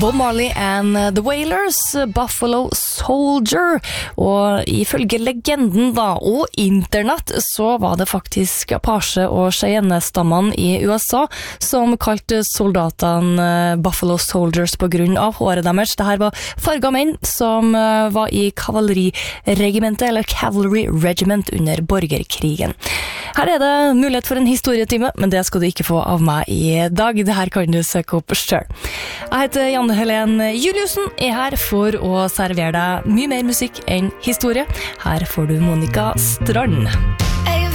Bob Marley and the Wailers, Buffalo Soldier, og ifølge legenden da, og internett, så var det faktisk Apache- og Cheyenne-stammene i USA som kalte soldatene Buffalo Soldiers på grunn av håret deres. Dette var farget menn som var i kavaleriregimentet, eller Cavalry Regiment under borgerkrigen. Her er det mulighet for en historietime, men det skal du ikke få av meg i dag. Det her kan du søke opp selv. Jeg heter Janne Helen Juliussen, er her for å servere deg mye mer musikk enn historie. Her får du Monica Strand.